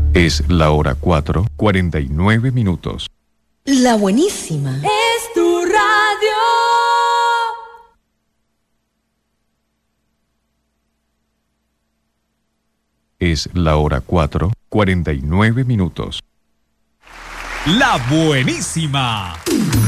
Es la hora 4:49. La buenísima. Es tu radio. Es la hora 4:49. La buenísima.